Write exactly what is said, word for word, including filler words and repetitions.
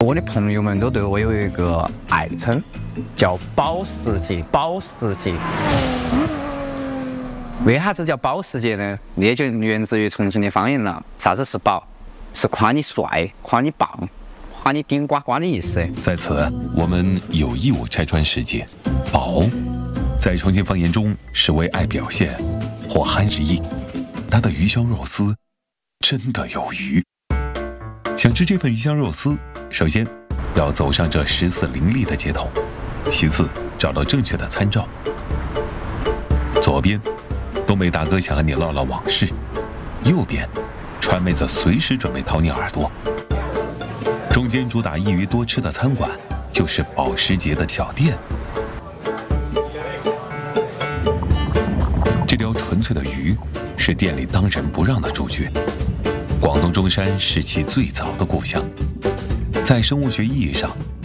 我的朋友们都对我有一个爱称，叫保时捷。保时捷。为啥子叫保时捷呢？也就源自于重庆的方言了。啥子是保？是夸你帅，夸你棒，夸你顶呱呱的意思。 在此，我们有义务拆穿世界。保，在重庆方言中是为爱表现或憨之意。它的鱼香肉丝真的有鱼。想吃这份鱼香肉丝，首先要走上这十四林立的街头，其次找到正确的参照。左边，东北大哥想和你唠唠往事；右边，川妹子随时准备掏你耳朵；中间主打一鱼多吃的餐馆，就是保时捷的小店。这条纯粹的鱼是店里当仁不让的主角。广东中山是其最早的故乡，在生物学意义上，